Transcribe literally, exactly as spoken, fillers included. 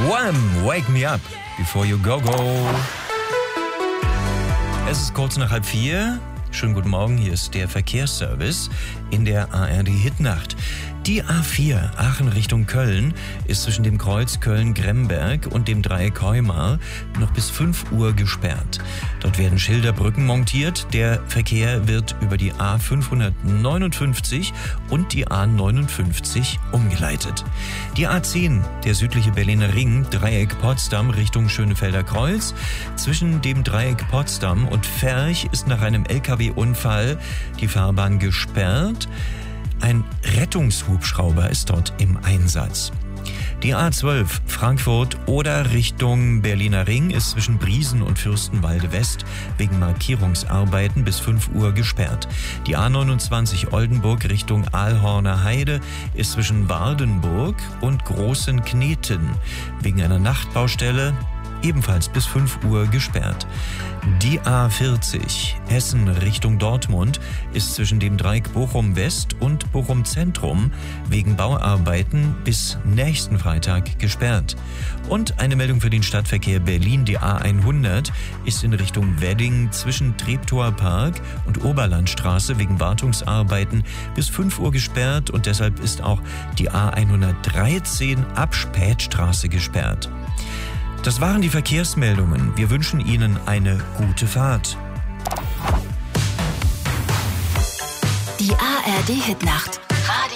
Wham! Wake me up before you go go. Es ist kurz nach halb vier. Schönen guten Morgen, hier ist der Verkehrsservice in der A R D-Hitnacht. Die A vier Aachen Richtung Köln ist zwischen dem Kreuz Köln-Gremberg und dem Dreieck Heumar noch bis fünf Uhr gesperrt. Dort werden Schilderbrücken montiert. Der Verkehr wird über die A fünfhundertneunundfünfzig und die A neunundfünfzig umgeleitet. Die A zehn, der südliche Berliner Ring, Dreieck Potsdam Richtung Schönefelder Kreuz. Zwischen dem Dreieck Potsdam und Ferch ist nach einem L K W-Unfall die Fahrbahn gesperrt. Ein Rettungshubschrauber ist dort im Einsatz. Die A zwölf Frankfurt oder Richtung Berliner Ring ist zwischen Briesen und Fürstenwalde West wegen Markierungsarbeiten bis fünf Uhr gesperrt. Die A neunundzwanzig Oldenburg Richtung Aalhorner Heide ist zwischen Wardenburg und Großen Kneten wegen einer Nachtbaustelle ebenfalls bis fünf Uhr gesperrt. Die A vierzig Essen Richtung Dortmund ist zwischen dem Dreieck Bochum West und Bochum Zentrum wegen Bauarbeiten bis nächsten Freitag gesperrt. Und eine Meldung für den Stadtverkehr Berlin. Die A hundert ist in Richtung Wedding zwischen Treptower Park und Oberlandstraße wegen Wartungsarbeiten bis fünf Uhr gesperrt und deshalb ist auch die A hundertdreizehn ab Spätstraße gesperrt. Das waren die Verkehrsmeldungen. Wir wünschen Ihnen eine gute Fahrt. Die A R D-Hitnacht.